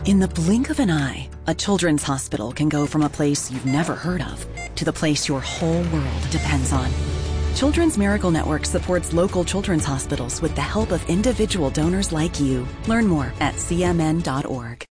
In the blink of an eye, a children's hospital can go from a place you've never heard of to the place your whole world depends on. Children's Miracle Network supports local children's hospitals with the help of individual donors like you. Learn more at cmn.org.